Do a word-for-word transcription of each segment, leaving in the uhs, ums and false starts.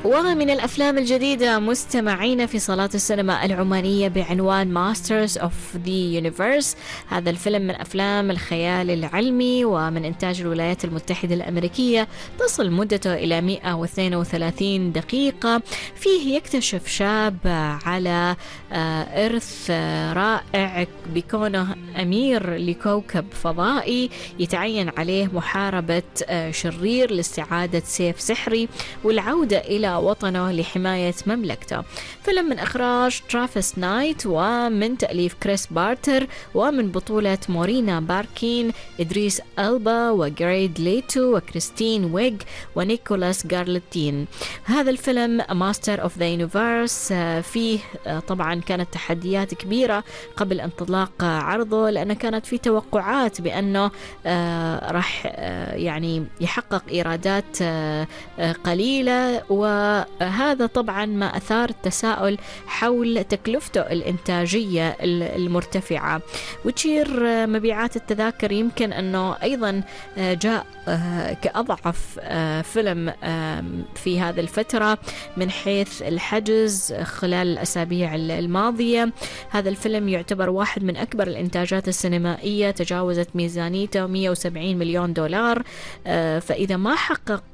ومن الأفلام الجديدة مستمعين في صالات السينما العمانية بعنوان Masters of the Universe. هذا الفيلم من أفلام الخيال العلمي ومن إنتاج الولايات المتحدة الأمريكية، تصل مدته إلى مئة واثنين وثلاثين دقيقة. فيه يكتشف شاب على إرث رائع بكونه أمير لكوكب فضائي، يتعين عليه محاربة شرير لاستعادة سيف سحري والعودة إلى وطنه لحماية مملكته. فيلم من إخراج ترافيس نايت ومن تأليف كريس بارتر ومن بطولة مورينا باركين، إدريس ألبا وجريد ليتو وكريستين ويغ ونيكولاس غارلتين. هذا الفيلم ماستر اوف ذا يونيفرس فيه طبعا كانت تحديات كبيرة قبل انطلاق عرضه، لأن كانت في توقعات بأنه راح يعني يحقق إيرادات قليلة، وهذا طبعا ما أثار التساؤل حول تكلفته الإنتاجية المرتفعة وتشير مبيعات التذاكر. يمكن أنه أيضا جاء كأضعف فيلم في هذه الفترة من حيث الحجز خلال الأسابيع الماضية. هذا الفيلم يعتبر واحد من أكبر الإنتاجات السينمائية، تجاوزت ميزانيته مئة وسبعين مليون دولار. فإذا ما حقق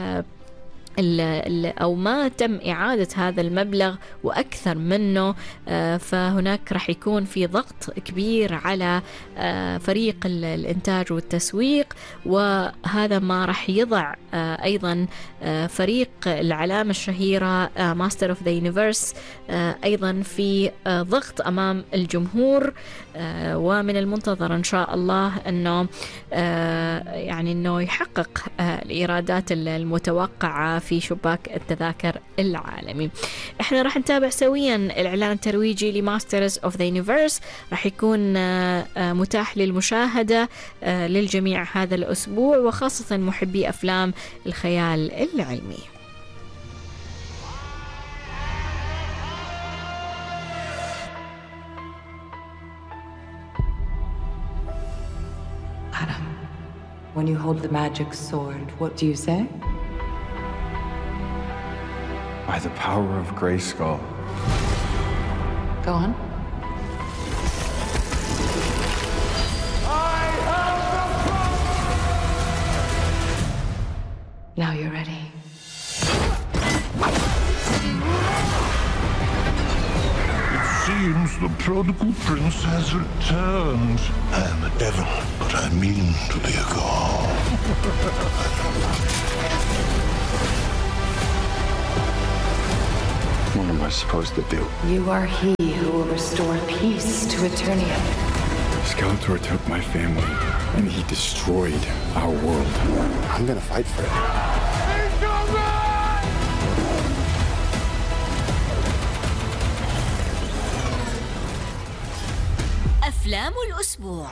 أو ما تم إعادة هذا المبلغ وأكثر منه، فهناك رح يكون في ضغط كبير على فريق الإنتاج والتسويق، وهذا ما رح يضع أيضا فريق العلامة الشهيرة ماستر اوف ذا يونيفرس أيضا في ضغط أمام الجمهور. ومن المنتظر إن شاء الله أنه يعني أنه يحقق الإيرادات المتوقعة في شباك التذاكر العالمي. احنا راح نتابع سويا الإعلان الترويجي لماسترز اوف ذا يونيفرس، راح يكون متاح للمشاهدة للجميع هذا الأسبوع، وخاصة محبي أفلام الخيال العلمي. Adam, when you hold the magic sword, what do you say? By the power of Grayskull. Go on. I have the power! Now you're ready. It seems the prodigal prince has returned. I am a devil, but I mean to be a god. What am I supposed to do? You are he who will restore peace to Eternia. Skeletor took my family, and he destroyed our world. I'm gonna fight for it. أفلام الأسبوع.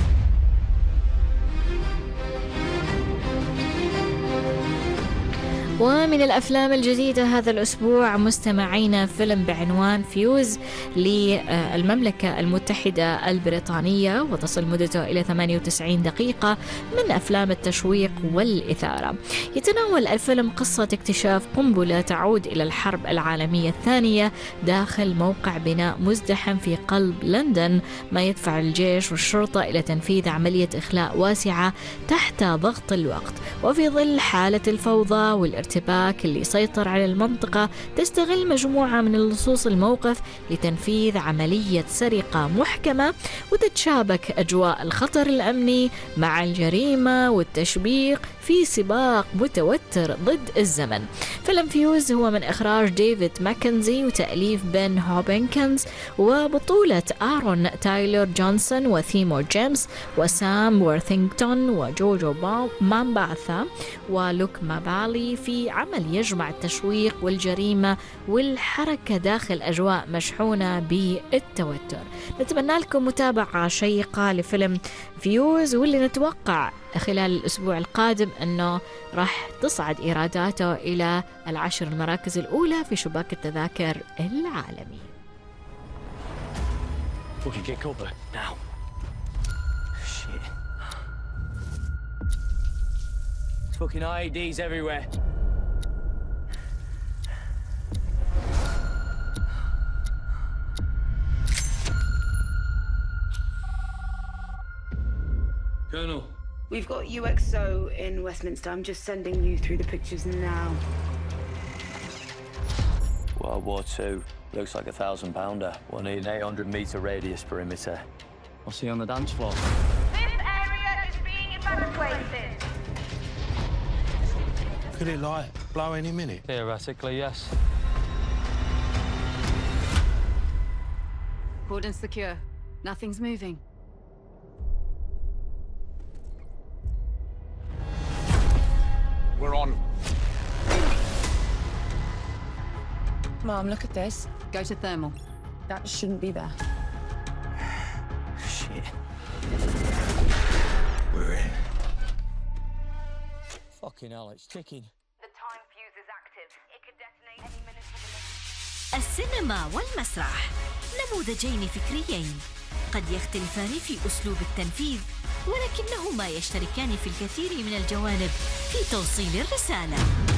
ومن الأفلام الجديدة هذا الأسبوع مستمعين فيلم بعنوان فيوز للمملكة المتحدة البريطانية، وتصل مدته إلى ثمانية وتسعين دقيقة، من أفلام التشويق والإثارة. يتناول الفيلم قصة اكتشاف قنبلة تعود إلى الحرب العالمية الثانية داخل موقع بناء مزدحم في قلب لندن، ما يدفع الجيش والشرطة إلى تنفيذ عملية إخلاء واسعة تحت ضغط الوقت. وفي ظل حالة الفوضى والارتباك اللي يسيطر على المنطقة، تستغل مجموعة من اللصوص الموقف لتنفيذ عملية سرقة محكمة، وتتشابك أجواء الخطر الأمني مع الجريمة والتشبيق في سباق متوتر ضد الزمن. فيلم فيوز هو من إخراج ديفيد ماكنزي وتأليف بن هوبنكنز، وبطولة آرون تايلر جونسون وثيمور جيمس وسام وورثينغتون وجوجو مامباثا ولوك مابالي، في عمل يجمع التشويق والجريمة والحركة داخل أجواء مشحونة بالتوتر. نتمنى لكم متابعة شيقة لفيلم فيوز، واللي نتوقع خلال الأسبوع القادم أنه راح تصعد إيراداته إلى العشر المراكز الأولى في شباك التذاكر العالمي. Okay, get Cobra now. Shit. It's fucking I E Ds everywhere. Colonel. We've got U X O in Westminster. I'm just sending you through the pictures now. World War Two. Looks like a thousand pounder. We'll need an eight hundred metre radius perimeter. I'll see you on the dance floor. This area is being evacuated. Could it, like, blow any minute? Theoretically, yes. Cordon secure. Nothing's moving. We're on. Mom, look at this. Go to thermal. That shouldn't be there. Shit. We're in. Fucking hell, it's ticking. The time fuse is active. It could detonate any minute for the next. السينما والمسرح نموذجين فكريين قد يختلفان في أسلوب التنفيذ، ولكنهما يشتركان في الكثير من الجوانب في توصيل الرسالة.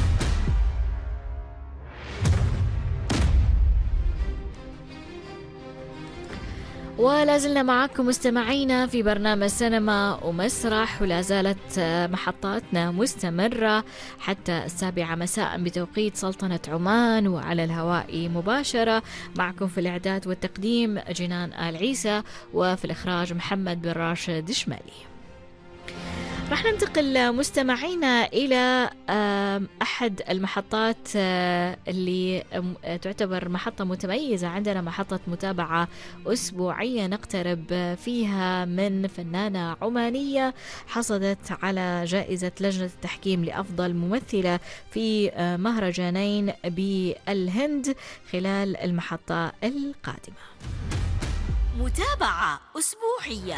ولا زلنا معكم مستمعينا في برنامج سينما ومسرح، ولا زالت محطاتنا مستمرة حتى السابعة مساء بتوقيت سلطنة عمان، وعلى الهواء مباشرة معكم في الإعداد والتقديم جنان آل عيسى، وفي الإخراج محمد بن راشد شمالي. رح ننتقل مستمعينا إلى أحد المحطات اللي تعتبر محطة متميزة عندنا، محطة متابعة أسبوعية نقترب فيها من فنانة عمانية حصلت على جائزة لجنة التحكيم لأفضل ممثلة في مهرجانين بالهند خلال المحطة القادمة. متابعة أسبوعية.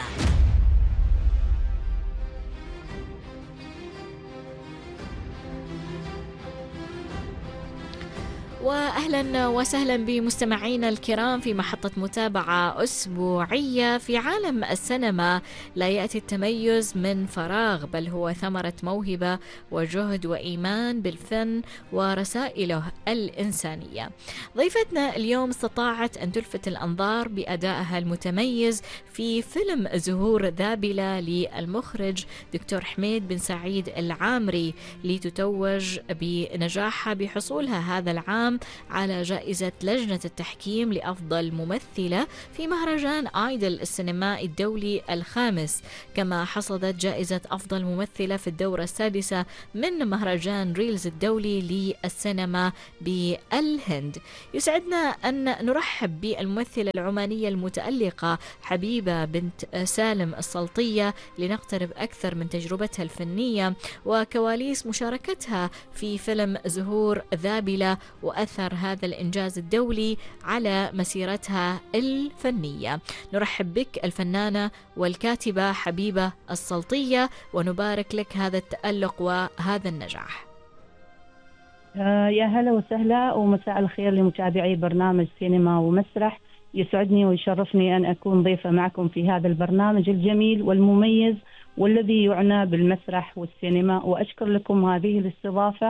وأهلا وسهلا بمستمعينا الكرام في محطة متابعة أسبوعية. في عالم السينما لا يأتي التميز من فراغ، بل هو ثمرة موهبة وجهد وإيمان بالفن ورسائله الإنسانية. ضيفتنا اليوم استطاعت أن تلفت الأنظار بأدائها المتميز في فيلم زهور ذابلة للمخرج دكتور حميد بن سعيد العامري، لتتوج بنجاحها بحصولها هذا العام على جائزة لجنة التحكيم لأفضل ممثلة في مهرجان آيدل السينمائي الدولي الخامس، كما حصدت جائزة أفضل ممثلة في الدورة السادسة من مهرجان ريلز الدولي للسينما بالهند. يسعدنا أن نرحب بالممثلة العمانية المتألقة حبيبة بنت سالم السلطية لنقترب أكثر من تجربتها الفنية وكواليس مشاركتها في فيلم زهور ذابلة وأثر هذا الإنجاز الدولي على مسيرتها الفنية. نرحب بك الفنانة والكاتبة حبيبة السلطية، ونبارك لك هذا التألق وهذا النجاح. آه يا هلا وسهلا ومساء الخير لمتابعي برنامج سينما ومسرح. يسعدني ويشرفني أن أكون ضيفة معكم في هذا البرنامج الجميل والمميز والذي يعنى بالمسرح والسينما، وأشكر لكم هذه الاستضافة،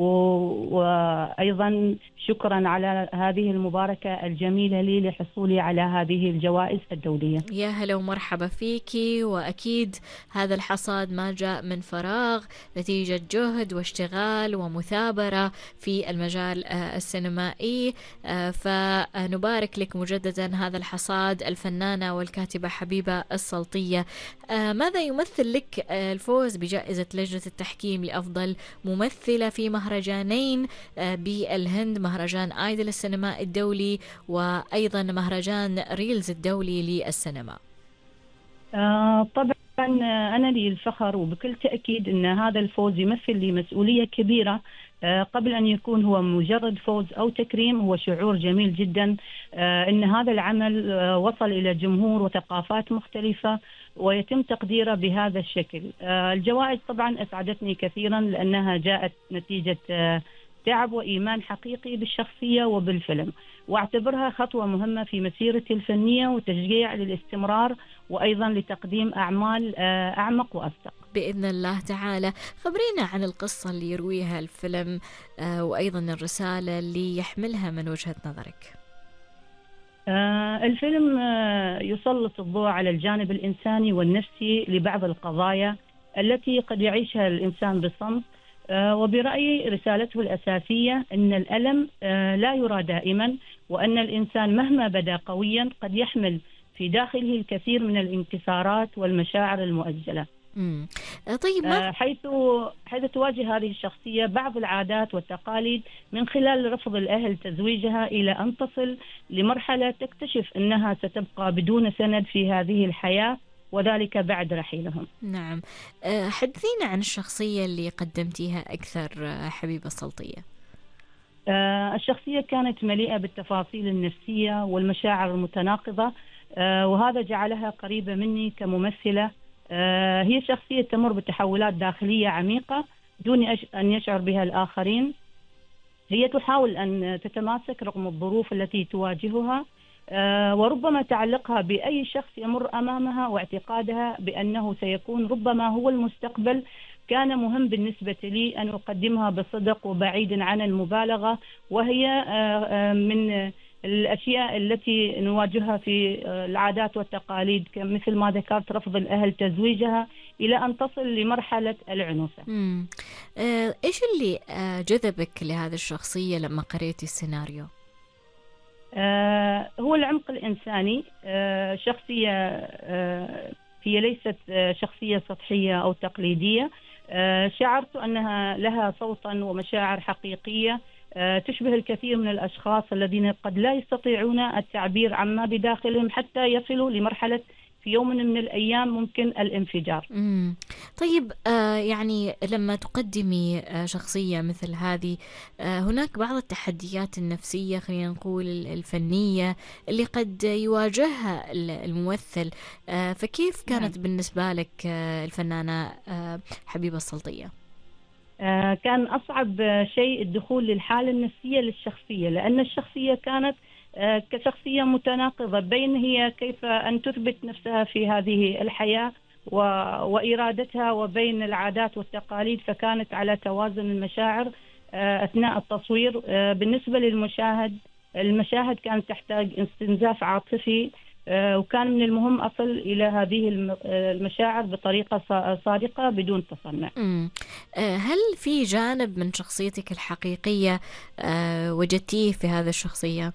وأيضا شكرا على هذه المباركة الجميلة لي لحصولي على هذه الجوائز الدولية. يا هلا ومرحبا فيكي، وأكيد هذا الحصاد ما جاء من فراغ، نتيجة جهد واشتغال ومثابرة في المجال السينمائي، فنبارك لك مجددا هذا الحصاد الفنانة والكاتبة حبيبة السلطية. ماذا يمثل لك الفوز بجائزة لجنة التحكيم لأفضل ممثلة في مهرجانين بالهند، مهرجان آيدل السينمائي الدولي وأيضا مهرجان ريلز الدولي للسينما؟ آه طبعا أنا لي الفخر وبكل تأكيد أن هذا الفوز يمثل لي مسؤولية كبيرة. آه قبل أن يكون هو مجرد فوز أو تكريم، هو شعور جميل جدا آه أن هذا العمل آه وصل إلى جمهور وثقافات مختلفة ويتم تقديره بهذا الشكل. آه الجوائز طبعا أسعدتني كثيرا لأنها جاءت نتيجة آه تعب وإيمان حقيقي بالشخصية وبالفيلم، واعتبرها خطوة مهمة في مسيرتي الفنية وتشجيع للاستمرار وأيضا لتقديم أعمال آه أعمق وأصدق بإذن الله تعالى. خبرينا عن القصة اللي يرويها الفيلم آه وأيضا الرسالة اللي يحملها من وجهة نظرك. آه الفيلم آه يسلط الضوء على الجانب الإنساني والنفسي لبعض القضايا التي قد يعيشها الإنسان بصمت. آه وبرأيي رسالته الأساسية أن الألم آه لا يرى دائما، وأن الإنسان مهما بدا قويا قد يحمل في داخله الكثير من الانكسارات والمشاعر المؤجلة. مم. طيب ما... حيث حيث تواجه هذه الشخصية بعض العادات والتقاليد من خلال رفض الأهل تزويجها، إلى أن تصل لمرحلة تكتشف أنها ستبقى بدون سند في هذه الحياة، وذلك بعد رحيلهم. نعم. حدثينا عن الشخصية اللي قدمتيها أكثر حبيبة السلطية. الشخصية كانت مليئة بالتفاصيل النفسية والمشاعر المتناقضة، وهذا جعلها قريبة مني كممثلة. هي شخصية تمر بتحولات داخلية عميقة دون أن يشعر بها الآخرين. هي تحاول أن تتماسك رغم الظروف التي تواجهها، وربما تعلقها بأي شخص يمر أمامها، واعتقادها بأنه سيكون ربما هو المستقبل كان مهم بالنسبة لي أن أقدمها بصدق وبعيد عن المبالغة. وهي من الأشياء التي نواجهها في العادات والتقاليد، مثل ما ذكرت رفض الأهل تزويجها، إلى أن تصل لمرحلة العنوسة. مم. آه، إيش اللي آه جذبك لهذه الشخصية لما قريتي السيناريو؟ آه هو العمق الإنساني. آه شخصية آه هي ليست آه شخصية سطحية أو تقليدية. آه شعرت أنها لها صوتا ومشاعر حقيقية تشبه الكثير من الأشخاص الذين قد لا يستطيعون التعبير عما بداخلهم حتى يصلوا لمرحلة في يوم من الأيام ممكن الانفجار. مم. طيب آه يعني لما تقدمي آه شخصية مثل هذه، آه هناك بعض التحديات النفسية، خلينا نقول الفنية، اللي قد يواجهها الممثل. آه فكيف كانت نعم. بالنسبة لك آه الفنانة آه حبيبة السلطية؟ آه كان أصعب شيء الدخول للحالة النفسية للشخصية، لأن الشخصية كانت آه كشخصية متناقضة بين هي كيف أن تثبت نفسها في هذه الحياة و... وإرادتها، وبين العادات والتقاليد، فكانت على توازن المشاعر آه أثناء التصوير. آه بالنسبة للمشاهد، المشاهد كانت تحتاج استنزاف عاطفي، وكان من المهم أصل إلى هذه المشاعر بطريقة صادقة بدون تصنع. هل في جانب من شخصيتك الحقيقية وجدتيه في هذه الشخصية؟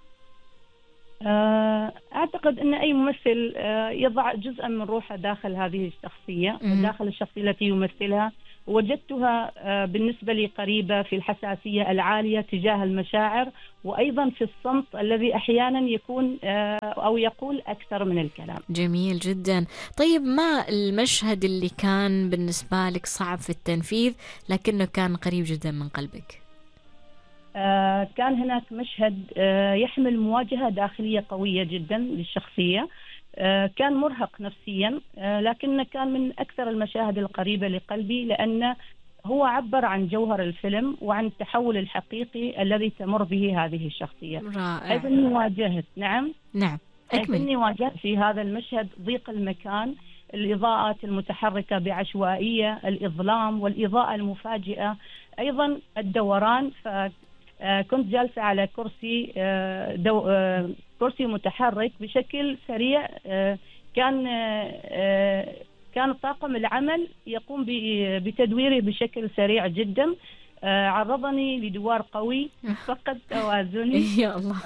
أعتقد أن أي ممثل يضع جزءا من روحه داخل هذه الشخصية، داخل الشخصية التي يمثلها. وجدتها بالنسبة لي قريبة في الحساسية العالية تجاه المشاعر، وأيضا في الصمت الذي أحيانا يكون أو يقول أكثر من الكلام. جميل جدا. طيب ما المشهد اللي كان بالنسبة لك صعب في التنفيذ لكنه كان قريب جدا من قلبك؟ آه كان هناك مشهد آه يحمل مواجهة داخلية قوية جدا للشخصية. آه كان مرهق نفسيا، آه لكن كان من أكثر المشاهد القريبة لقلبي، لأن هو عبر عن جوهر الفيلم وعن التحول الحقيقي الذي تمر به هذه الشخصية. رائع. حيث أني واجهت نعم نعم حيث أني واجهت في هذا المشهد ضيق المكان، الإضاءات المتحركة بعشوائية، الإظلام والإضاءة المفاجئة، أيضا الدوران. فكنت جالسة على كرسي دو كرسي متحرك بشكل سريع. كان كان طاقم العمل يقوم بتدويره بشكل سريع جدا. عرضني لدوار قوي، فقد توازني. يا الله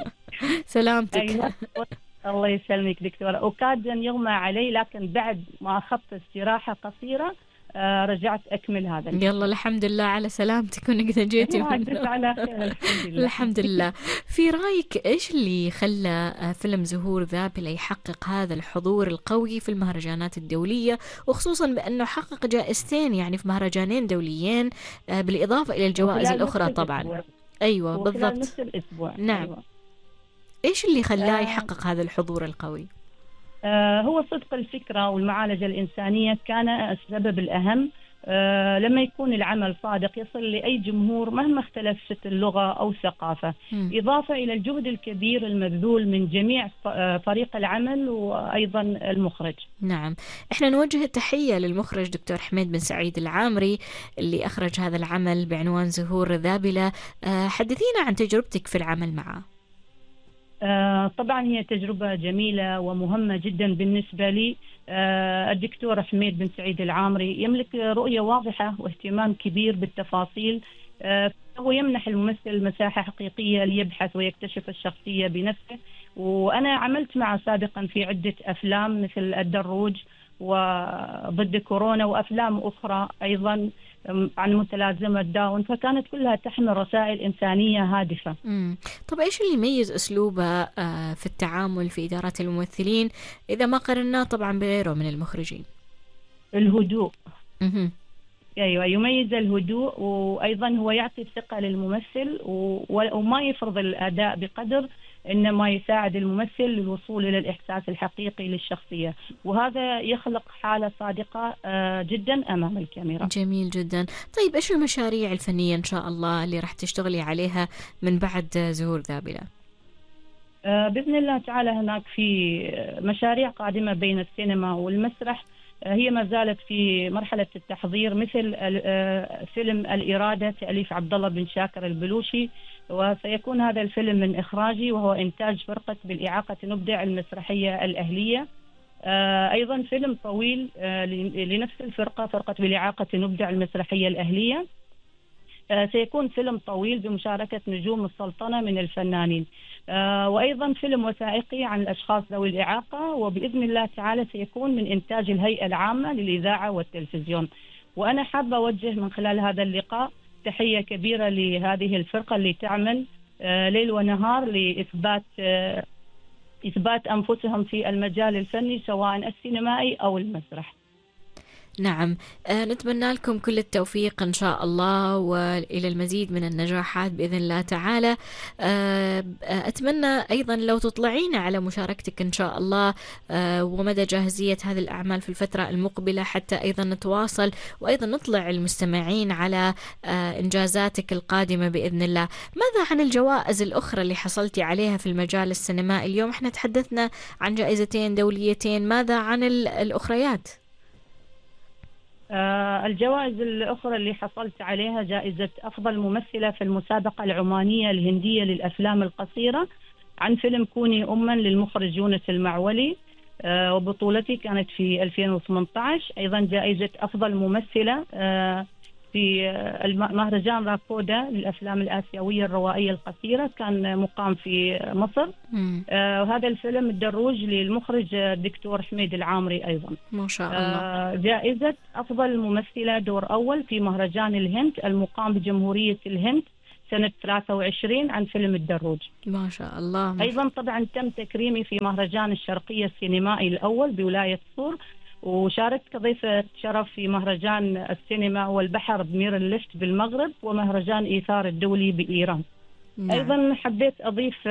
سلامتك. الله يسلمك دكتورة. وكاد أن يغمى علي، لكن بعد ما أخذت استراحة قصيرة آه رجعت أكمل هذا. يلا الحمد لله على سلامتك ونقدر جيتي على خير. الحمد لله. الحمد لله. في رأيك إيش اللي خلى فيلم زهور ذابلة يحقق هذا الحضور القوي في المهرجانات الدولية، وخصوصا بأنه حقق جائزتين يعني في مهرجانين دوليين بالإضافة إلى الجوائز الأخرى طبعا؟ الأسبوع. أيوة بالضبط. نفس الأسبوع. نعم. أيوة. إيش اللي خلاه يحقق هذا الحضور القوي؟ آه هو صدق الفكرة والمعالجة الإنسانية كان السبب الأهم. آه لما يكون العمل صادق يصل لأي جمهور مهما اختلفت اللغة أو الثقافة، م. إضافة إلى الجهد الكبير المبذول من جميع فريق العمل وأيضا المخرج. نعم، إحنا نوجه التحية للمخرج دكتور حميد بن سعيد العامري اللي أخرج هذا العمل بعنوان زهور ذابلة. آه حدثينا عن تجربتك في العمل معه. آه طبعا هي تجربة جميلة ومهمة جدا بالنسبة لي. آه الدكتور حميد بن سعيد العامري يملك رؤية واضحة واهتمام كبير بالتفاصيل. آه هو يمنح الممثل مساحة حقيقية ليبحث ويكتشف الشخصية بنفسه. وأنا عملت معه سابقا في عدة أفلام مثل الدروج وضد كورونا وأفلام أخرى أيضا عن متلازمة داون، فكانت كلها تحمل رسائل إنسانية هادفة. مم. طب إيش اللي يميز أسلوبه في التعامل في إدارات الممثلين إذا ما قارناه طبعا بغيره من المخرجين؟ الهدوء. مم. أيوة، يميز الهدوء، وأيضا هو يعطي الثقة للممثل وما يفرض الأداء بقدر إنما يساعد الممثل للوصول إلى الإحساس الحقيقي للشخصية، وهذا يخلق حالة صادقة جدا أمام الكاميرا. جميل جدا. طيب إيش المشاريع الفنية إن شاء الله اللي راح تشتغلي عليها من بعد زهور ذابلة؟ بإذن الله تعالى هناك في مشاريع قادمة بين السينما والمسرح، هي ما زالت في مرحلة التحضير، مثل فيلم الإرادة تأليف عبد الله بن شاكر البلوشي، وسيكون هذا الفيلم من إخراجي وهو إنتاج فرقة بالإعاقة نبدع المسرحية الأهلية. أيضا فيلم طويل لنفس الفرقة، فرقة بالإعاقة نبدع المسرحية الأهلية، سيكون فيلم طويل بمشاركة نجوم السلطنة من الفنانين، وأيضا فيلم وثائقي عن الأشخاص ذوي الإعاقة، وبإذن الله تعالى سيكون من إنتاج الهيئة العامة للإذاعة والتلفزيون. وأنا حابة أوجه من خلال هذا اللقاء تحية كبيرة لهذه الفرقة اللي تعمل ليل ونهار لإثبات إثبات أنفسهم في المجال الفني سواء السينمائي أو المسرح. نعم، آه نتمنى لكم كل التوفيق إن شاء الله وإلى المزيد من النجاحات بإذن الله تعالى. آه أتمنى أيضا لو تطلعين على مشاركتك إن شاء الله آه ومدى جاهزية هذه الأعمال في الفترة المقبلة، حتى أيضا نتواصل وأيضا نطلع المستمعين على آه إنجازاتك القادمة بإذن الله. ماذا عن الجوائز الأخرى اللي حصلتي عليها في المجال السينمائي؟ اليوم احنا تحدثنا عن جائزتين دوليتين، ماذا عن الأخريات؟ آه الجوائز الأخرى اللي حصلت عليها جائزة أفضل ممثلة في المسابقة العمانية الهندية للأفلام القصيرة عن فيلم كوني أما للمخرج يونس المعولي، آه وبطولتي كانت في ألفين وثمانية عشر. أيضا جائزة أفضل ممثلة آه في مهرجان راكودا للأفلام الآسيوية الروائية القصيرة، كان مقام في مصر. آه وهذا الفيلم الدروج للمخرج الدكتور حميد العامري أيضا. ما شاء الله. آه جائزة أفضل ممثلة دور أول في مهرجان الهند المقام بجمهورية الهند سنة ثلاثة وعشرين عن فيلم الدروج. ما شاء الله. أيضا طبعا تم تكريمي في مهرجان الشرقية السينمائي الأول بولاية صور، وشاركت كضيفة شرف في مهرجان السينما والبحر بمير اللفت بالمغرب ومهرجان إيثار الدولي بإيران. نعم. أيضا حبيت أضيف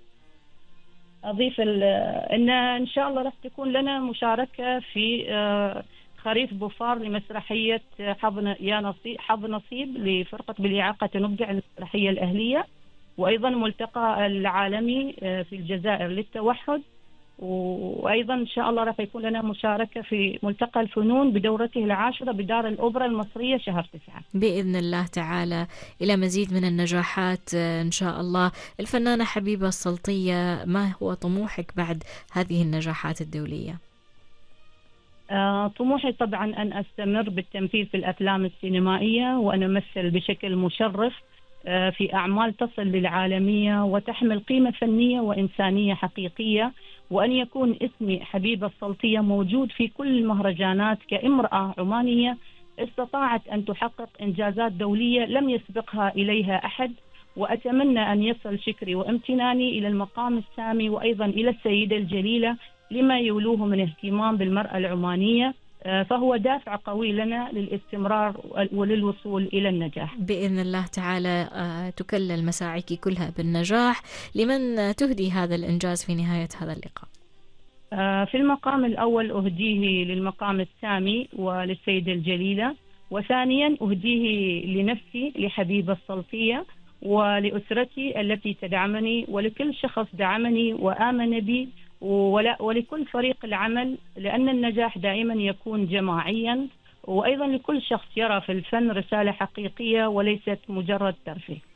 أضيف أن إن شاء الله راح تكون لنا مشاركة في خريف بوفار لمسرحية حظ يا نصيب حظ نصيب لفرقة بالإعاقة نبدع المسرحية الأهلية، وأيضا ملتقى العالمي في الجزائر للتوحد، وأيضا إن شاء الله راح يكون لنا مشاركة في ملتقى الفنون بدورته العاشرة بدار الأوبرا المصرية شهر تسعة بإذن الله تعالى. إلى مزيد من النجاحات إن شاء الله. الفنانة حبيبة السلطية، ما هو طموحك بعد هذه النجاحات الدولية؟ آه، طموحي طبعا أن أستمر بالتمثيل في الأفلام السينمائية وأن أمثل بشكل مشرف آه في أعمال تصل للعالمية وتحمل قيمة فنية وإنسانية حقيقية، وأن يكون اسمي حبيبة السلطية موجود في كل المهرجانات كامرأة عمانية استطاعت أن تحقق إنجازات دولية لم يسبقها إليها أحد. وأتمنى أن يصل شكري وامتناني إلى المقام السامي وأيضا إلى السيدة الجليلة لما يولوه من اهتمام بالمرأة العمانية، فهو دافع قوي لنا للاستمرار وللوصول إلى النجاح بإذن الله تعالى. تكلل مساعيك كلها بالنجاح. لمن تهدي هذا الإنجاز في نهاية هذا اللقاء؟ في المقام الأول أهديه للمقام السامي وللسيدة الجليلة، وثانيا أهديه لنفسي لحبيبة السلطية ولأسرتي التي تدعمني ولكل شخص دعمني وآمن بي ولا ولكل فريق العمل، لأن النجاح دائما يكون جماعيا، وأيضا لكل شخص يرى في الفن رسالة حقيقية وليست مجرد ترفيه.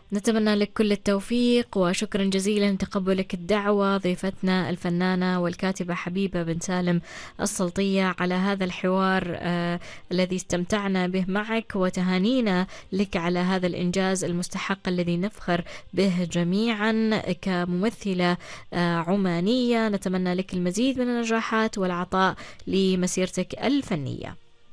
نتمنى لك كل التوفيق وشكرا جزيلا لتقبلك الدعوة ضيفتنا الفنانة والكاتبة حبيبة بن سالم السلطية على هذا الحوار آه الذي استمتعنا به معك، وتهانينا لك على هذا الإنجاز المستحق الذي نفخر به جميعا كممثلة آه عمانية. نتمنى لك المزيد من النجاحات والعطاء لمسيرتك الفنية.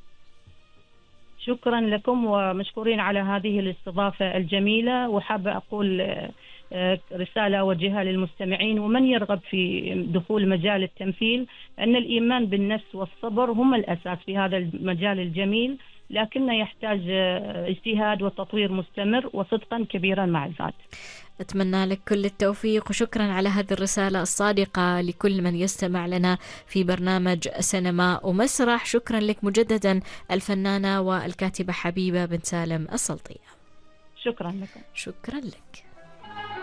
شكرا لكم ومشكورين على هذه الاستضافة الجميلة، وحابة أقول رسالة أوجهها للمستمعين ومن يرغب في دخول مجال التمثيل أن الإيمان بالنفس والصبر هم الأساس في هذا المجال الجميل، لكنه يحتاج اجتهاد وتطوير مستمر وصدقا كبيرا مع الذات. أتمنى لك كل التوفيق وشكرا على هذه الرسالة الصادقة لكل من يستمع لنا في برنامج سينما ومسرح. شكرا لك مجددا الفنانة والكاتبة حبيبة بن سالم السلطية. شكرا لكم. شكرا لك.